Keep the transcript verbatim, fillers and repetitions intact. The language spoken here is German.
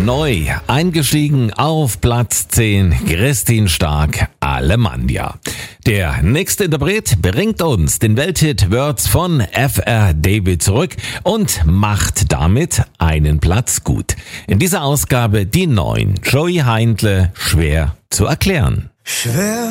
Neu eingestiegen auf Platz zehn, Christine Stark, Alemannia. Der nächste Interpret bringt uns den Welthit Words von F R David zurück und macht damit einen Platz gut. In dieser Ausgabe die neun, Joey Heindle, schwer zu erklären. Schwer